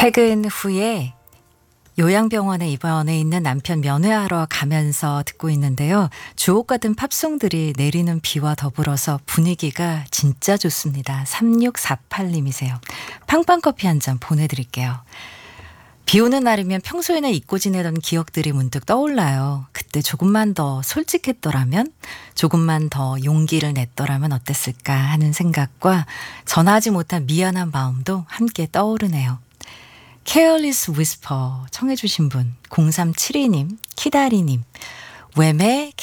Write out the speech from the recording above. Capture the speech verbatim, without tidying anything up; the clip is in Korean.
퇴근 후에 요양병원에 입원해 있는 남편 면회하러 가면서 듣고 있는데요. 주옥 같은 팝송들이 내리는 비와 더불어서 분위기가 진짜 좋습니다. 삼육사팔 님이세요. 팡팡커피 한 잔 보내드릴게요. 비 오는 날이면 평소에는 잊고 지내던 기억들이 문득 떠올라요. 그때 조금만 더 솔직했더라면, 조금만 더 용기를 냈더라면 어땠을까 하는 생각과 전하지 못한 미안한 마음도 함께 떠오르네요. Careless Whisper 청해 주신 분 공삼칠이 님, 키다리님, 웸의